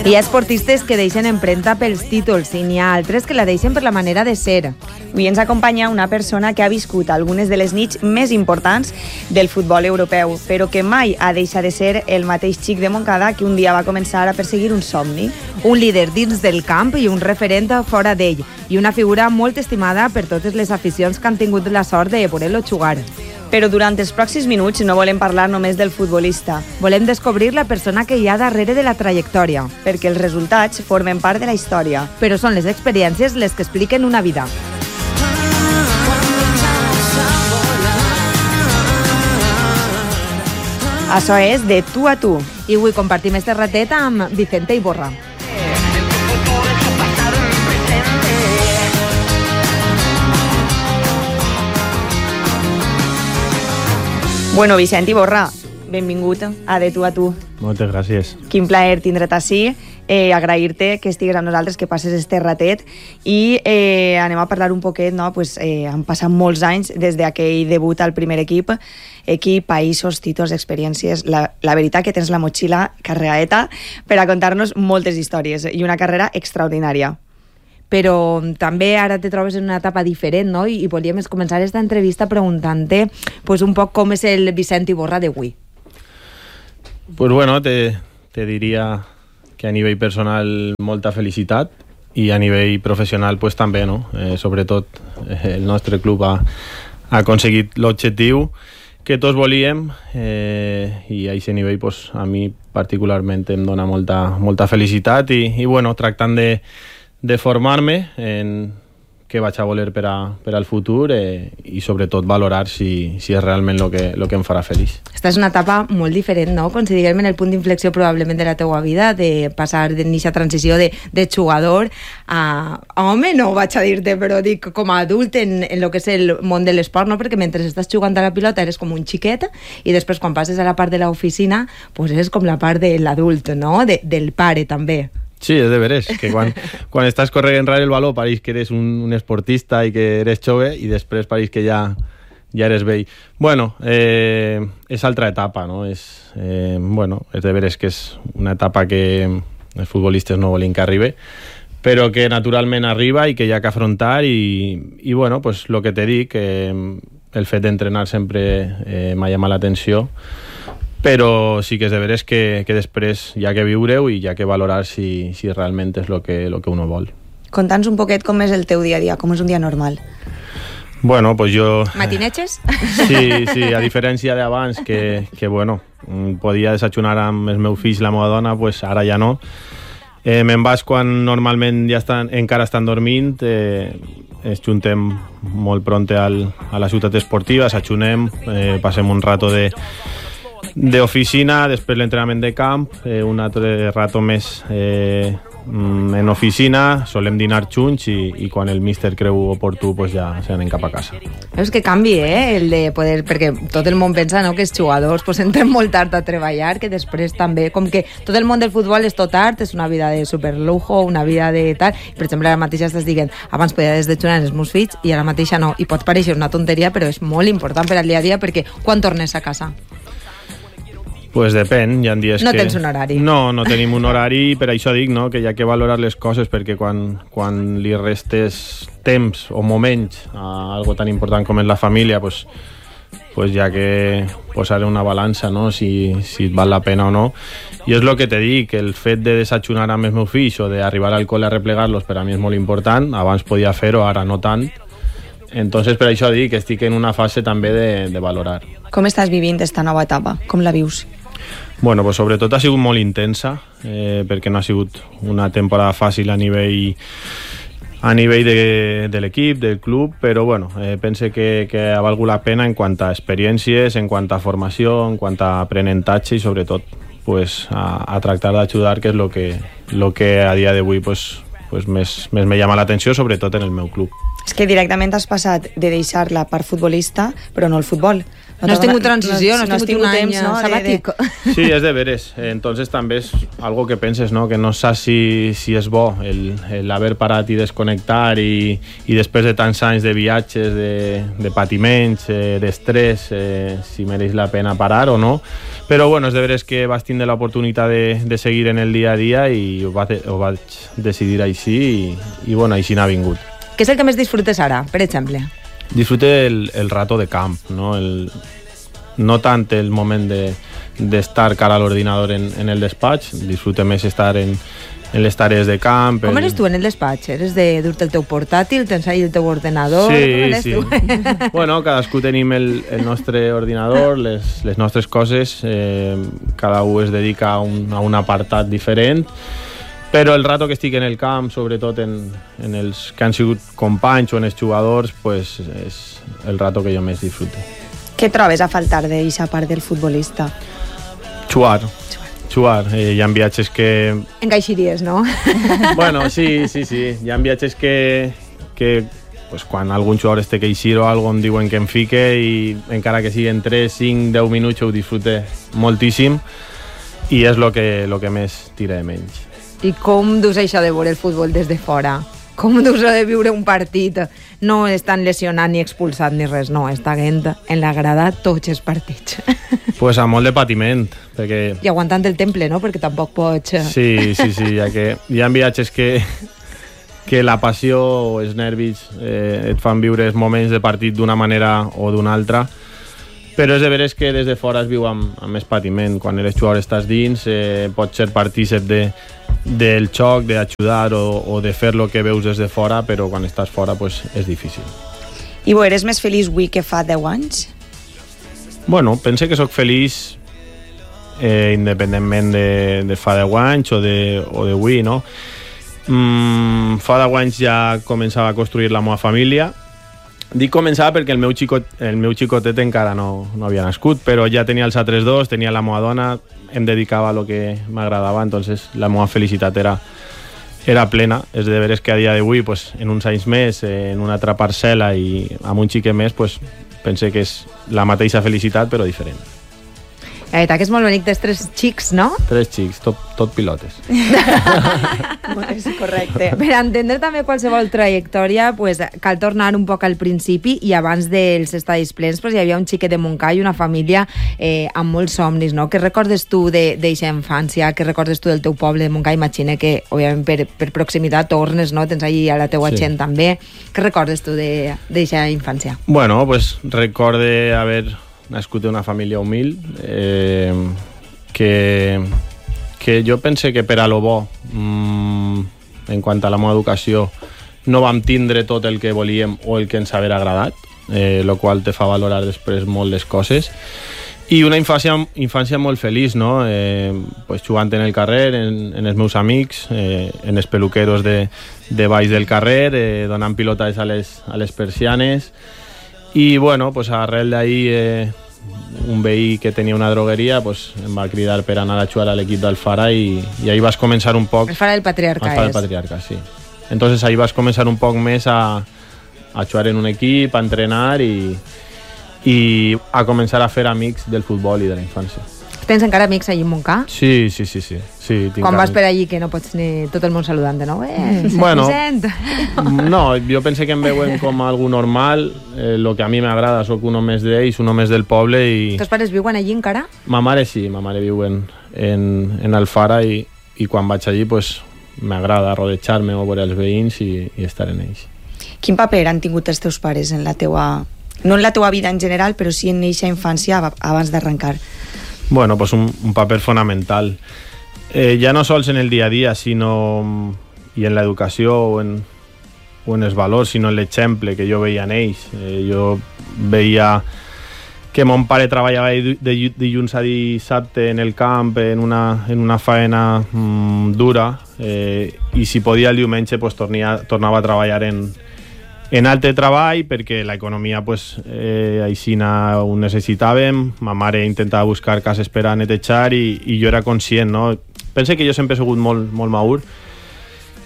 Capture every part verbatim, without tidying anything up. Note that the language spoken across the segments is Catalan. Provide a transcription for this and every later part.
Hi ha esportistes que deixen empremta pels títols i n'hi ha altres que la deixen per la manera de ser. Avui ens acompanya una persona que ha viscut algunes de les nits més importants del futbol europeu, però que mai ha deixat de ser el mateix xic de Montcada que un dia va començar a perseguir un somni. Un líder dins del camp i un referent fora d'ell, i una figura molt estimada per totes les aficions que han tingut la sort de poder-lo jugar. Però durant els pròxims minuts no volem parlar només del futbolista. Volem descobrir la persona que hi ha darrere de la trajectòria. Perquè els resultats formen part de la història. Però són les experiències les que expliquen una vida. Això és De Tu a Tu. I avui compartim este ratet amb Vicente Iborra. Bueno, Vicent Iborra, benvingut a De Tu a Tu. Moltes gràcies. Quin plaer tindre't ací, eh, agrair-te que estigues amb nosaltres, que passes este ratet, i eh, anem a parlar un poquet, no? Pues, eh, han passat molts anys des d'aquell debut al primer equip, equip, països, títols, experiències. La, la veritat que tens la motxilla carregaeta per a contar-nos moltes històries i una carrera extraordinària. Però també ara te trobes en una etapa diferent, no? I, i volíem començar aquesta entrevista preguntant-te pues, un poc com és el Vicent Iborra d'avui. Pues bueno, te, te diria que a nivell personal molta felicitat i a nivell professional pues, també, no? Eh, sobretot eh, el nostre club ha, ha aconseguit l'objectiu que tots volíem eh, i a aquest nivell pues, a mi particularment em dona molta, molta felicitat i, i bueno, tractant de de formar-me en què vaig a voler per, a, per al futur eh, i sobretot valorar si, si és realment el que, lo que em farà feliç. Esta és una etapa molt diferent, no? Considerem en el punt d'inflexió probablement de la teua vida, de passar d'aquesta transició de, de jugador a, a home, no vaig a dir-te, però dic com a adult en, en el que és el món de l'esport, no? Perquè mentre estàs jugant a la pilota eres com un xiquet i després quan passes a la part de l'oficina pues eres com la part de l'adult, no? De, del pare també. Sí, és de veres, que quan, quan estàs corrent rere el baló pareix que eres un, un esportista i que eres jove i després pareix que ja, ja eres vell. Bueno, eh, és altra etapa, no? És, eh, bueno, és de veres que és una etapa que els futbolistes no volen que arribi, però que naturalment arriba i que hi ha que afrontar i, i bueno, pues lo que te dic, eh, el fet d'entrenar sempre eh, m'ha llamat l'atenció, però sí que és de veres que, que després hi ha que viure-ho i hi ha que valorar si, si realment és el que, lo que uno vol. Conta'ns un poquet com és el teu dia a dia, com és un dia normal. Bueno, pues jo... Matineches? Sí, sí, a diferència d'abans, que, que bueno, podia desayunar amb els meus fills i la meva dona, pues ara ja no. Eh, me'n vas quan normalment ja estan, encara estan dormint, eh, ens juntem molt pront al, a la ciutat esportiva, desayunem, eh, passem un rato de d'oficina, després l'entrenament de camp, eh, un altre rato més eh, en oficina, solem dinar junts i, i quan el míster creu oportú pues ja se n'anem cap a casa. És que canvi, eh, el de poder, perquè tot el món pensa, no?, que els jugadors pues, entren molt tard a treballar, que després també, com que tot el món del futbol és tot tard, és una vida de superlujo, una vida de tal, per exemple ara mateix estàs dient, abans podia desdejunar els meus fills i ara mateixa no, i pot pareixer una tonteria però és molt important per al dia a dia perquè quan tornes a casa? Pues depèn, hi ha dies no que... No tens un horari. No, no tenim un horari, per això dic, no?, que hi ha que valorar les coses, perquè quan, quan li restes temps o moments a algo tan important com és la família, pues, pues hi ha que posar una balança, no?, si, si et val la pena o no. I és el que te dic, el fet de desayunar amb els meus fills o d'arribar al col·le a replegar-los per a mi és molt important, abans podia fer-ho, ara no tant. Entonces, per això dic que estic en una fase també de, de valorar. Com estàs vivint aquesta nova etapa? Com la vius? Bueno, pues sobretot ha sigut molt intensa, eh, perquè no ha sigut una temporada fàcil a nivell a nivell de, de l'equip, del club, però bueno, eh, pense que, que ha valgut la pena en quant a experiències, en quant a formació, en quant a aprenentatge i sobretot pues, a, a tractar d'ajudar, que és el que, lo que a dia d'avui pues, pues més, més me llama l'atenció, sobretot en el meu club. És que directament has passat de deixar la part futbolista, però no el futbol. No, no has tingut transició, no, no has tingut un any temps, no, sabàtic. De, de... Sí, és de veres. Entonces també és algo que penses, no? Que no saps si, si és bo el, el haver parat i desconnectar i, i després de tants anys de viatges, de, de patiments, eh, d'estrès, eh, si mereix la pena parar o no. Però bueno, és de veres que vas tindre l'oportunitat de, de seguir en el dia a dia i ho, va, ho vaig decidir així i, i bueno, així n'ha vingut. Què és el que més disfrutes ara, per exemple? Disfrute el, el rato de camp, no, el, no tant el moment de, d'estar cara a l'ordinador en, en el despatx, disfrute més estar en, en les tarees de camp. Com el... eres tu en el despatx? Eres de dur-te el teu portàtil, tens ahí el teu ordenador? Sí, sí. Bueno, cadascú tenim el, el nostre ordinador, les, les nostres coses, eh, cada un es dedica a un, a un apartat diferent, però el rato que estic en el camp, sobretot en, en els que han sigut companys o en els jugadors, pues és el rato que jo més disfruto. Què trobes a faltar d'aquesta part del futbolista? Jugar. Jugar. Eh, hi ha viatges que... Encaixaries, no? Bueno, sí, sí, sí. Hi ha viatges que, que pues, quan algun jugador este que eixir o algo em diuen que em fique i encara que siguin tres, cinc, deu minuts ho disfrute moltíssim i és el que, lo que més tira de menys. I com dus això de veure el futbol des de fora? Com dus de viure un partit? No estan lesionant ni expulsat ni res, no, està gent en la grada tots els partits. Pues amb molt de patiment, perquè... I aguantant el temple, no? Perquè tampoc pots... Sí, sí, sí, ja que hi ha viatges que, que la passió o els nervis eh, et fan viure els moments de partit d'una manera o d'una altra, però és de veres que des de fora es viu amb, amb més patiment. Quan eres jugador estàs dins, eh, pots ser partícip de, del xoc, d'ajudar o, o de fer el que veus des de fora, però quan estàs fora pues, és difícil. I bo, eres més feliç avui que fa deu anys? Bueno, pense que sóc feliç eh, independentment de, de fa deu anys o de, o de avui, no? Mm, fa deu anys ja començava a construir la meva família. Dic començava perquè el meu, xicot, el meu xicotet encara no, no havia nascut, però ja tenia els altres dos, tenia la meva dona, em dedicava a lo que m'agradava, entonces la meva felicitat era, era plena. És de veres que a dia d'avui, pues, en uns anys més, en una altra parcel·la i amb un xiquet més, pues, pense que és la mateixa felicitat, però diferent. La veritat que és molt bonic, tens tres xics, no? Tres xics, tot, tot pilotes. És correcte. Per entendre també qualsevol trajectòria, pues, cal tornar un poc al principi i abans dels estadis plens pues, hi havia un xiquet de Montcà i una família eh, amb molts somnis, no? Què recordes tu d'eixa infància? Què recordes tu del teu poble de Montcà? Imagina que, òbviament, per, per proximitat tornes, no? Tens allí a la teua sí. gent també. Què recordes tu d'eixa infància? Bueno, pues recorde haver nascut en una família humil, eh, que, que jo pense que per a lo bo, mmm, en quant a la meva educació, no vam tindre tot el que volíem o el que ens haver agradat, eh, lo qual te fa valorar després molt les coses. I una infància, infància molt feliç, no? Eh, pues jugant en el carrer, en, en els meus amics, eh, en els peluqueros de, de baix del carrer, eh, donant pilotades a les, a les persianes. I bueno, pues arrel d'ahí eh, un veí que tenia una drogueria pues, em va cridar per anar a jugar a l'equip del Fara i, i ahí vas començar un poc... El Fara del Patriarca, el Fara del és. Patriarca, sí. Entonces ahí vas començar un poc més a, a jugar en un equip, a entrenar i, i a començar a fer amics del futbol i de la infància. Tens encara amics allí en Montcà? Sí, sí, sí, sí. sí tinc Quan vas amics. per allí que no pots ni tot el món saludant, no? Eh, bueno, Vicent. no, jo pense que em veuen com algú normal, eh, lo que a mi m'agrada, soc un home més d'ells, un home més del poble i... Tos pares viuen allí encara? Ma mare sí, ma mare viu en, en, en Alfara i, i quan vaig allí pues, m'agrada rodejar-me o veure els veïns i, i estar en ells. Quin paper han tingut els teus pares en la teua... no en la teua vida en general, però sí en eixa infància abans d'arrencar? Bueno, pues un, un paper fonamental. Eh, ya no sols en el día a día, sino y en la educació o en, o en els valors, sinó en l'exemple que jo veia en ells. Eh, jo veia que mon pare treballava de, de dilluns a dissabte en el camp, en una, en una faena mmm, dura, eh, i si podia el diumenge pues, tornia, tornava a treballar en, en altre treball perquè l'economia pues, eh, aixina ho necessitàvem. Ma mare intentava buscar cases per a netejar i, i jo era conscient, no? Pense que jo sempre he sigut molt, molt madur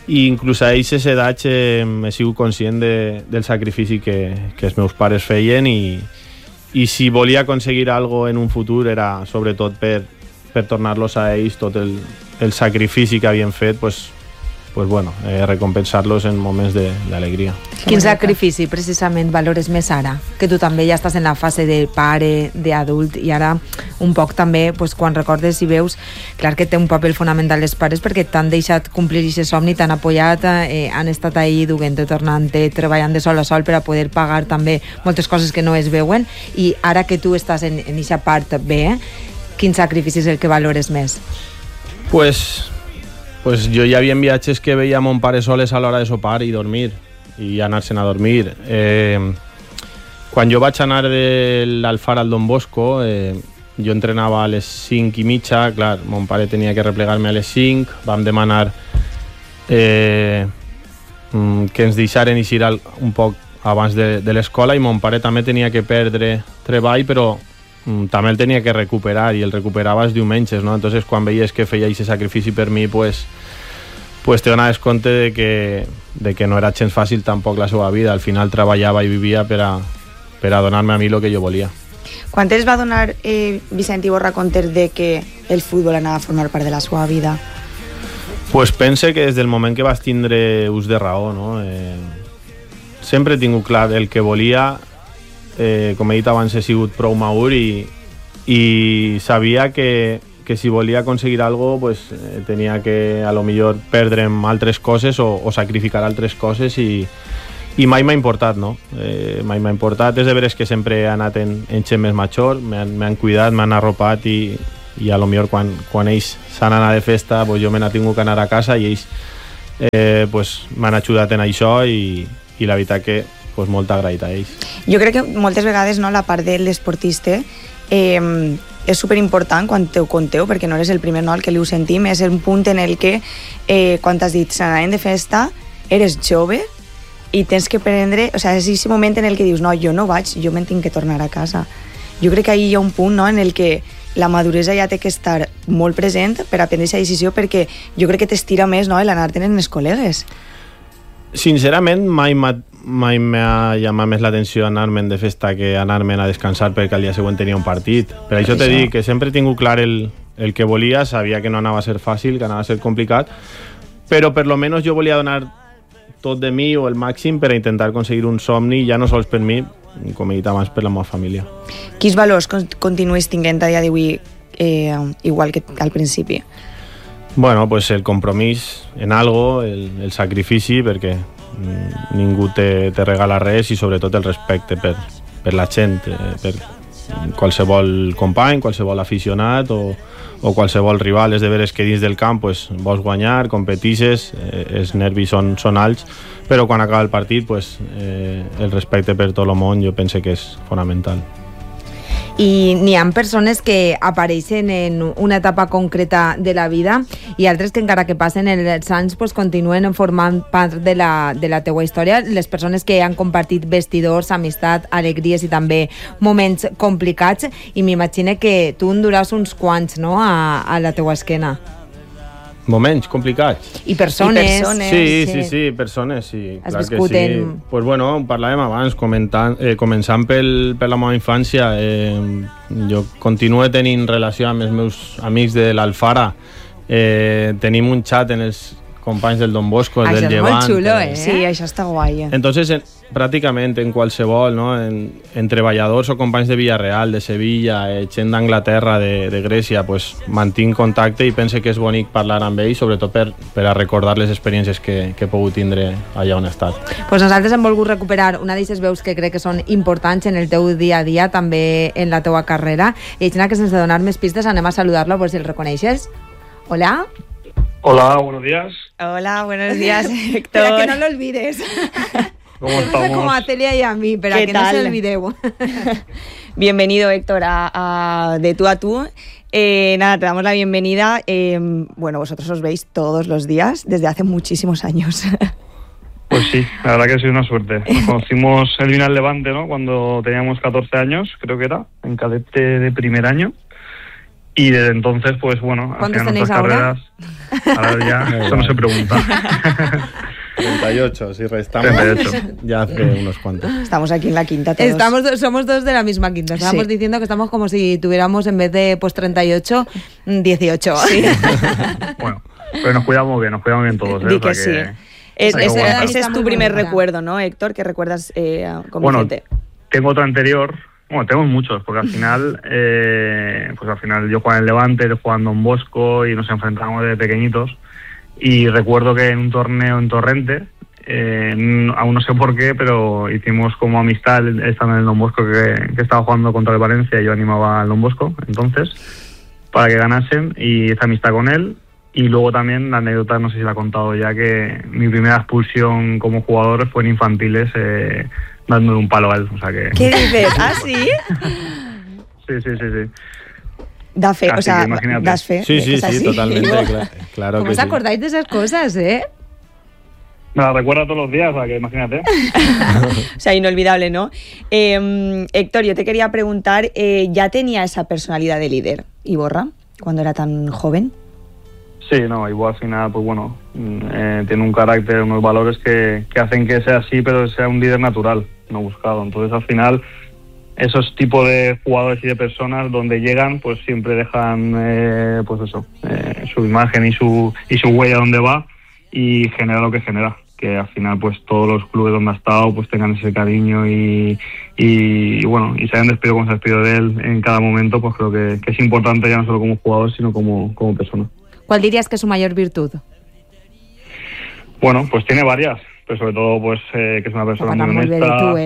i inclús a aquestes edats eh, he sigut conscient de, del sacrifici que, que els meus pares feien i, i si volia aconseguir algo en un futur era sobretot per, per tornar-los a ells tot el, el sacrifici que havien fet, pues, pues bueno, eh, recompensar-los en moments d'alegria. Quin sacrifici precisament valores més ara? Que tu també ja estàs en la fase de pare, d'adult, i ara un poc també, pues, quan recordes i veus, clar que té un paper fonamental els pares perquè t'han deixat complir aquest somni, t'han apoyat, eh, han estat ahí duent-te, tornant-te, treballant de sol a sol per a poder pagar també moltes coses que no es veuen, i ara que tu estàs en aquesta part bé, quin sacrifici és el que valores més? Pues... Pues jo hi havia viatges que veia mon pare soles a l'hora de sopar i dormir, i anar-se'n a dormir. Eh, quan jo vaig anar de l'Alfara al Don Bosco, eh, jo entrenava a les cinc i mitja, clar, mon pare tenia que replegar-me a les cinc, vam demanar eh, que ens deixaren eixir un poc abans de, de l'escola, i mon pare també tenia que perdre treball, però també el tenia que recuperar, i el recuperava els diumenges, no? Entonces quan veies que feia aquest sacrifici per mi, pues, pues te donaves compte de que, de que no era gens fàcil tampoc la seva vida. Al final treballava i vivia per a, per a donar-me a mi el que jo volia. Quan es va donar eh, Vicent Iborra compte de que el futbol anava a formar part de la seva vida? Pues pense que des del moment que vas tindre ús de raó, no? Eh, sempre he tingut clar el que volia. Eh, com he dit abans, he sigut prou madur i, i sabia que, que si volia aconseguir alguna cosa, pues, eh, tenia que a lo millor perdre'm altres coses o, o sacrificar altres coses, i, i mai m'ha importat, no? Eh, mai m'ha importat. És de veres que sempre he anat en, en gent més major, m'han cuidat, m'han arropat, i, i a lo millor quan, quan ells s'han anat de festa, pues, jo me n'he tingut que anar a casa, i ells eh, pues, m'han ajudat en això, i, i la veritat que pues, molt agraït a ells. Jo crec que moltes vegades, no, la part de l'esportista eh, és superimportant quan te ho conteu, perquè no eres el primer, no, el que li ho sentim. És un punt en el que, eh, quan t'has dit s'anaven de festa, eres jove i tens que prendre, o sigui, és aquest moment en el que dius, no, jo no vaig, jo me'n tinc que tornar a casa. Jo crec que ahí hi ha un punt, no, en el que la maduresa ja té que estar molt present per a prendre aquesta decisió, perquè jo crec que t'estira més, no, l'anar-te'n amb els col·legues. Sincerament, mai m'ha mai m'ha llamat més l'atenció anar-me'n de festa que anar-me'n a descansar perquè al dia següent tenia un partit. Per això t'he dit que sempre he tingut clar el, el que volia, sabia que no anava a ser fàcil, que anava a ser complicat, però per lo menos jo volia donar tot de mi o el màxim per a intentar aconseguir un somni, ja no sols per mi, com he dit abans, per la meva família. Quins valors continues tinguent a dia d'avui eh, igual que al principi? Bueno, pues el compromís en algo, el, el sacrifici, perquè ningú te, te regala res, i sobretot el respecte per, per la gent, per qualsevol company, qualsevol aficionat o, o qualsevol rival. És de veres que dins del camp pues, vols guanyar, competixes, eh, els nervis són, són alts, però quan acaba el partit pues, eh, el respecte per tot el món jo penso que és fonamental. I n'hi ha persones que apareixen en una etapa concreta de la vida i altres que encara que passen els anys pues, continuen formant part de la, de la teua història. Les persones que han compartit vestidors, amistat, alegries i també moments complicats, i m'imagino que tu enduràs uns quants, no?, a, a la teua esquena. Moments complicats. I persones. I persones. Sí, sí, sí, persones, sí. Has clar que viscut sí. en... Pues bueno, parlàvem abans, comentant, eh, començant pel, per la meva infància. Eh, jo continuo tenint relació amb els meus amics de l'Alfara. Eh, tenim un xat en els companys del Don Bosco, això del és Llevant. molt xulo, eh? Sí, això està guai. Entonces, en, pràcticament en qualsevol, no? en, en treballadors o companys de Villarreal, de Sevilla, eh, gent d'Anglaterra, de, de Grècia, pues, mantinc contacte i pense que és bonic parlar amb ells, sobretot per, per a recordar les experiències que, que he pogut tindre allà on he estat. Pues nosaltres hem volgut recuperar una d'aquestes veus que crec que són importants en el teu dia a dia, també en la teua carrera, i que sense donar més pistes anem a saludar-lo, per si el reconeixes. Hola. Hola, buenos días. Hola, buenos días, Héctor. Espera, que no lo olvides. ¿Cómo estamos? Como a Celia y a mí, pero ¿Qué que tal? no se olvideu. Bienvenido, Héctor, a, a De Tú a Tú. Eh, nada, te damos la bienvenida. Eh, bueno, vosotros os veis todos los días desde hace muchísimos años. Pues sí, la verdad que ha sido una suerte. Nos conocimos el Vinal Levante, ¿no? Cuando teníamos catorce años, creo que era, en cadete de primer año. Y desde entonces, pues bueno, al ¿Cuántos final tenéis nuestras ahora? carreras, ahora ya, eso no se pregunta. treinta y ocho, si restamos, treinta y ocho. ya hace unos cuantos. Estamos aquí en la quinta todos. Estamos, somos dos de la misma quinta. Estábamos Sí. diciendo que estamos como si tuviéramos en vez de pues treinta y ocho, dieciocho. Sí. Bueno, pero nos cuidamos bien, nos cuidamos bien todos. ¿eh? Di O sea que sí. que- Es- hay que ese, aguantar. ese es tu Estamos primer ahora. recuerdo, ¿no, Héctor? Que recuerdas eh, con Bueno, Vicente. tengo otro anterior. Bueno, tengo muchos, porque al final, eh, pues al final yo jugaba en el Levante, él jugaba en Don Bosco y nos enfrentábamos desde pequeñitos. Y recuerdo que en un torneo en Torrente, eh, n- aún no sé por qué, pero hicimos como amistad estando en el Don Bosco, que, que estaba jugando contra el Valencia y yo animaba al Don Bosco, entonces, para que ganasen, y hice amistad con él. Y luego también la anécdota, no sé si la he contado ya, que mi primera expulsión como jugador fue en infantiles, eh, dándole un palo a él. O sea que... ¿Qué dices? ¿Ah, sí? Sí, sí, sí, sí. Da fe, Así o sea, que imagínate. das fe. Sí, de sí, que es sí, así. totalmente, cla- claro ¿Cómo que os sí. acordáis de esas cosas, eh? Me la recuerda todos los días, o sea que imagínate. O sea, inolvidable, ¿no? Eh, Héctor, yo te quería preguntar, eh, ¿ya tenía esa personalidad de líder, Iborra, cuando era tan joven? Sí, no, igual al final, pues bueno, mm, eh, tiene un carácter, unos valores que, que hacen que sea así, pero sea un líder natural, no buscado. Entonces, al final, esos tipos de jugadores y de personas donde llegan, pues siempre dejan, eh, pues eso, eh, su imagen y su y su huella donde va, y genera lo que genera. Que al final, pues todos los clubes donde ha estado, pues tengan ese cariño y, y, y bueno, y se hayan despedido como se ha despedido de él en cada momento, pues creo que, que es importante ya no solo como jugador, sino como, como persona. ¿Cuál dirías que es su mayor virtud? Bueno, pues tiene varias, pero sobre todo pues eh, que es una persona Para muy molt bé de honesta. tu,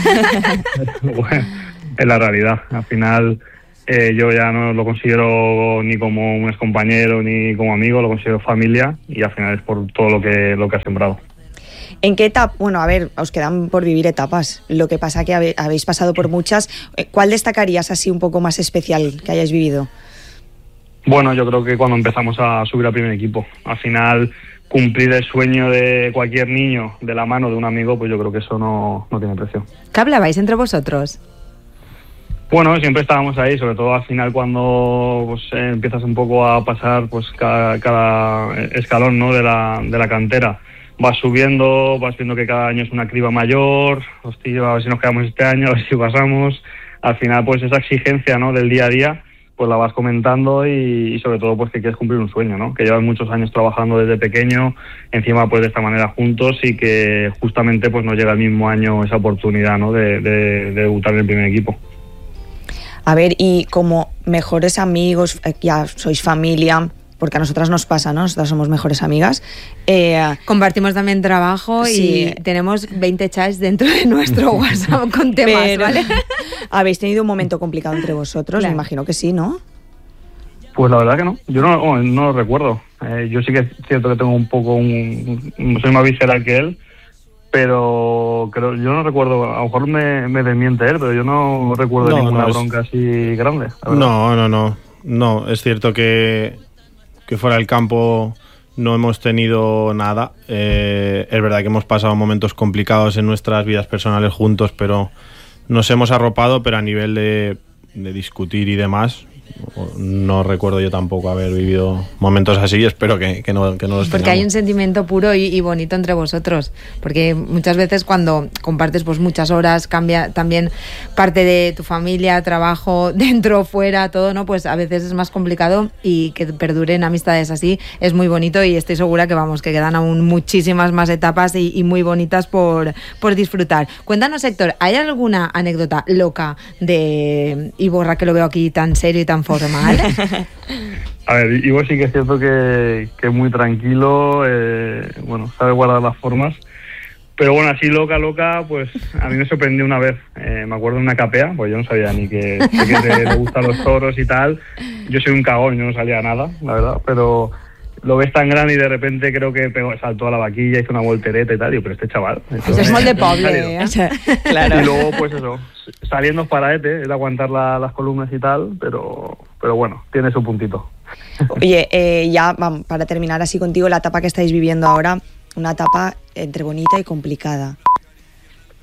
eh? Bueno, es la realidad. Al final eh, yo ya no lo considero ni como un excompañero ni como amigo, lo considero familia, y al final es por todo lo que lo que ha sembrado. ¿En qué etapa? Bueno, a ver, os quedan por vivir etapas. Lo que pasa que habe- habéis pasado por muchas. Eh, ¿Cuál destacarías así un poco más especial que hayáis vivido? Bueno, yo creo que cuando empezamos a subir al primer equipo, al final cumplir el sueño de cualquier niño de la mano de un amigo, pues yo creo que eso no, no tiene precio. ¿Qué hablabais entre vosotros? Bueno, siempre estábamos ahí, sobre todo al final cuando pues, eh, empiezas un poco a pasar pues cada, cada escalón, ¿no?, de la, de la cantera. Vas subiendo, vas viendo que cada año es una criba mayor, hostia, a ver si nos quedamos este año, a ver si pasamos. Al final, pues esa exigencia, ¿no?, del día a día, pues la vas comentando y, y sobre todo pues que quieres cumplir un sueño, ¿no? Que llevas muchos años trabajando desde pequeño, encima pues de esta manera juntos, y que justamente pues nos llega el mismo año esa oportunidad, ¿no?, de, de, de debutar en el primer equipo. A ver, y como mejores amigos, eh, ya sois familia, porque a nosotras nos pasa, ¿no? Nosotras somos mejores amigas. Eh, Compartimos también trabajo Sí. y tenemos veinte chats dentro de nuestro WhatsApp con temas, pero- ¿vale? ¿Habéis tenido un momento complicado entre vosotros? Claro. Me imagino que sí, ¿no? Pues la verdad que no, yo no, bueno, no lo recuerdo. Eh, yo sí que es cierto que tengo un poco un, un- soy más visceral que él, pero creo, yo no recuerdo, a lo mejor me, me desmiente él, pero yo no recuerdo No, ninguna no es- bronca así grande. la verdad. No, no, no. No, es cierto que, que fuera del campo no hemos tenido nada. Eh, es verdad que hemos pasado momentos complicados en nuestras vidas personales juntos, pero nos hemos arropado, pero a nivel de, de discutir y demás, no recuerdo yo tampoco haber vivido momentos así. Espero que, que no, que no los Porque hay un tengamos. sentimiento puro y, y bonito entre vosotros. Porque muchas veces cuando compartes pues muchas horas, cambia también parte de tu familia, trabajo, dentro, fuera, todo, ¿no? Pues a veces es más complicado, y que perduren amistades así es muy bonito, y estoy segura que vamos, que quedan aún muchísimas más etapas y, y muy bonitas por, por disfrutar. Cuéntanos, Héctor, ¿hay alguna anécdota loca de Iborra, que lo veo aquí tan serio y tan formal? A ver, Ivo sí que es cierto que, que es muy tranquilo, eh, bueno, sabe guardar las formas, pero bueno, así loca, loca, pues a mí me sorprendió una vez. Eh, me acuerdo de una capea, pues yo no sabía ni que, sé que te, le gustan los toros y tal. Yo soy un cagón, yo no salía nada, la verdad, pero lo ves tan grande y de repente creo que pegó, saltó a la vaquilla, hizo una voltereta y tal, y digo, pero este chaval... esto Eso es me- molt de me ha poble, salido. eh? Claro. Y luego, pues eso, saliendo paraete, es de aguantar la- las columnas y tal, pero, pero bueno, tiene su puntito. Oye, eh, ya vam- para terminar así contigo, la etapa que estáis viviendo ahora, una etapa entre bonita y complicada.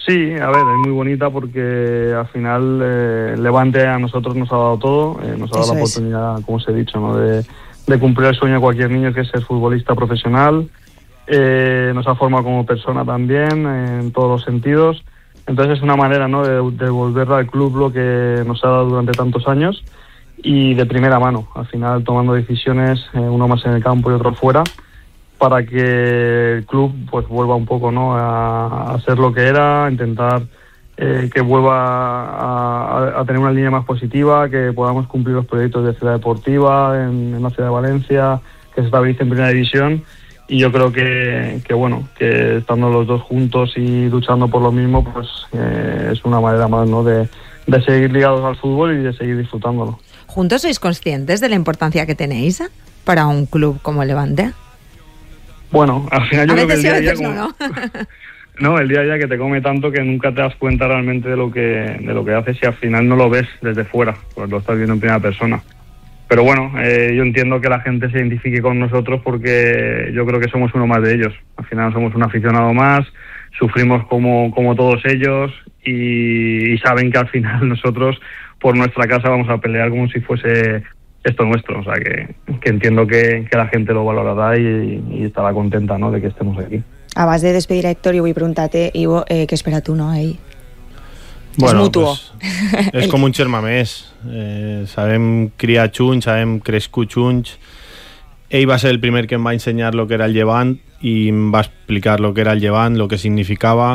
Sí, a ver, es muy bonita porque al final eh, Levante a nosotros nos ha dado todo, eh, nos ha dado Eso la es. oportunidad, como os he dicho, ¿no? de, de cumplir el sueño de cualquier niño, que es ser futbolista profesional. Eh, nos ha formado como persona también, eh, en todos los sentidos. Entonces es una manera, ¿no? de, de devolverle al club lo que nos ha dado durante tantos años y de primera mano, al final tomando decisiones, eh, uno más en el campo y otro fuera, para que el club pues vuelva un poco, ¿no? a, a ser lo que era, a intentar eh, que vuelva a, a tener una línea más positiva, que podamos cumplir los proyectos de Ciudad Deportiva en, en la ciudad de Valencia, que se estabilice en Primera División. Y yo creo que, que bueno, que estando los dos juntos y luchando por lo mismo, pues eh, es una manera más, ¿no? de, de seguir ligados al fútbol y de seguir disfrutándolo. ¿Juntos sois conscientes de la importancia que tenéis para un club como Levante? Bueno, al final yo A creo que el veces sí, día a a día veces no, como- ¿no? no, el día a día que te come tanto que nunca te das cuenta realmente de lo que de lo que haces y al final no lo ves desde fuera, pues lo estás viendo en primera persona. Pero bueno, eh, yo entiendo que la gente se identifique con nosotros porque yo creo que somos uno más de ellos. Al final somos un aficionado más, sufrimos como, como todos ellos y, y saben que al final nosotros por nuestra casa vamos a pelear como si fuese esto nuestro. O sea que, que entiendo que, que la gente lo valorará y, y estará contenta, ¿no? de que estemos aquí. Abans de despedir a Héctor, jo vull preguntar-te, Ivo, eh, què espera tu, no, ell? Bueno, és mutuo. Pues, és com un germà més. Eh, sabem criar junts, sabem crescut junts. Ell va ser el primer que em va ensenyar el que era el Llevant i em va explicar el que era el Llevant, el que significava.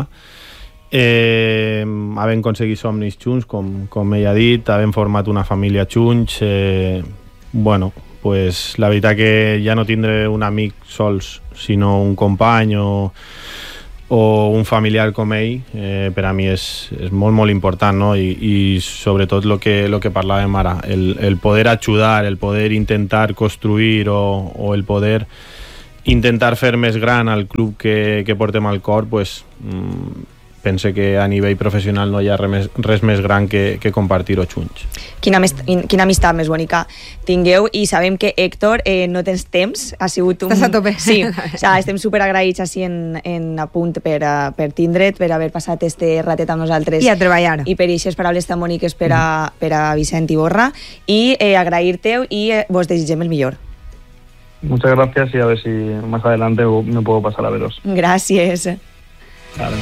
Eh, havent aconseguit somnis junts, com, com ell ha dit, havent format una família junts. Eh, bueno, pues la veritat que ja no tindré un amic sols, sinó un company o, o un familiar com ell, eh, per a mi és, és molt, molt important, no? I, i sobretot el que, lo que parlàvem ara, el, el poder ajudar, el poder intentar construir o, o el poder intentar fer més gran al club que, que portem al cor, pues, mm, pense que a nivell professional no hi ha res més, res més gran que, que compartir-ho junts. Quina, amist quina amistat més bonica tingueu, i sabem que Héctor eh, no tens temps, ha sigut un... Estàs a tope. Sí, o sea, estem superagraïts així en, en a punt per, a, per tindre't, per haver passat este ratet amb nosaltres. I a treballar. I per aquestes paraules tan boniques per a, per a Vicent Iborra, i eh, agrair-te i eh, vos desitgem el millor. Muchas gracias y a ver si más adelante me puedo pasar a veros. Gràcies.